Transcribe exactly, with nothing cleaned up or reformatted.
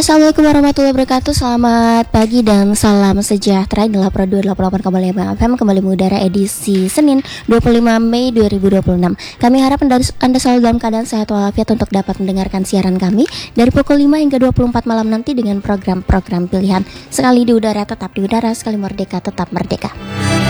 Assalamualaikum warahmatullahi wabarakatuh. Selamat pagi dan salam sejahtera. Inilah Pro dua puluh delapan koma lima F M kembali mengudara edisi Senin dua puluh lima Mei dua ribu dua puluh enam. Kami harap Anda, anda selalu dalam keadaan sehat walafiat untuk dapat mendengarkan siaran kami dari pukul lima hingga dua puluh empat malam nanti dengan program-program pilihan. Sekali di udara tetap di udara, sekali merdeka tetap merdeka.